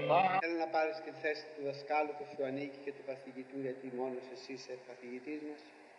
Θέλω να πάρεις τη θέση του δασκάλου που σου ανήκει και του καθηγητού, γιατί μόνος εσύ είσαι καθηγητής μας.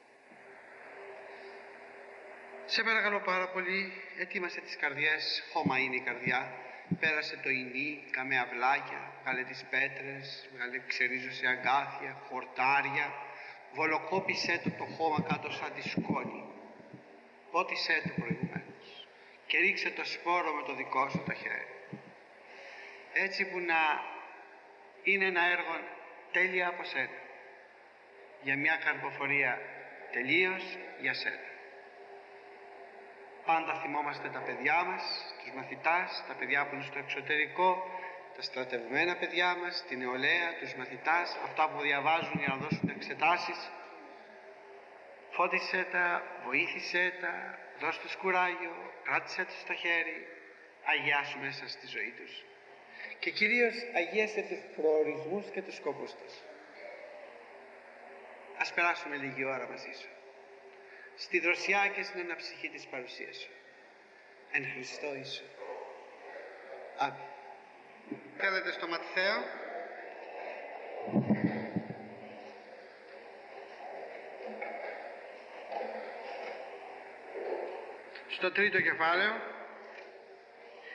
Σε παρακαλώ πάρα πολύ, ετοίμασε τις καρδιές, χώμα είναι η καρδιά. Πέρασε το ινί, κάμε αυλάκια, βγάλε τις πέτρες, ξερίζωσε αγκάθια, χορτάρια. Βολοκόπησέ το χώμα κάτω σαν τη σκόνη. Πότισέ το προηγουμένως και ρίξε το σπόρο με το δικό σου το χέρι. Έτσι που να είναι ένα έργο τέλεια από σένα. Για μια καρποφορία τελείως για σένα. Πάντα θυμόμαστε τα παιδιά μας, τους μαθητάς, τα παιδιά που είναι στο εξωτερικό, τα στρατευμένα παιδιά μας, την νεολαία, τους μαθητάς, αυτά που διαβάζουν για να δώσουν εξετάσεις. Φώτισέ τα, βοήθησέ τα, δώσ' τους κουράγιο, κράτησέ τους στο χέρι, αγιάσου μέσα στη ζωή τους. Και κυρίως αγίασε τους προορισμούς και τους σκοπούς τους. Ας περάσουμε λίγη ώρα μαζί σου, στη δροσιά και στην αναψυχή της παρουσίας σου. Εν Χριστώ Ιησού. Αμήν. Θέλετε στο Ματθαίο. Στο τρίτο κεφάλαιο,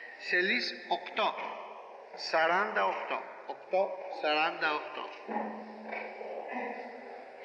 σελίς 8, 48. 8, 48.